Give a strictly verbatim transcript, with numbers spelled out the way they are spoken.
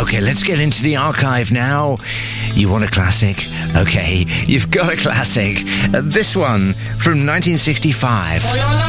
Okay, let's get into the archive now. You want a classic? Okay, you've got a classic. Uh, this one from nineteen sixty-five.